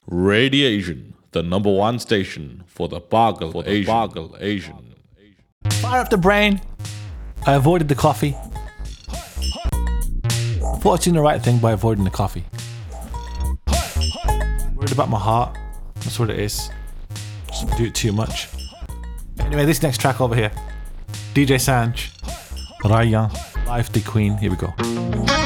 Radiation, the number one station for the Boggle Asian. Fire up the brain. I avoided the coffee. I thought I was doing the right thing by avoiding the coffee. Worried about my heart. That's what it is. Just do it too much. Anyway, this next track over here. DJ Sanj. Raya. Life the Queen. Here we go.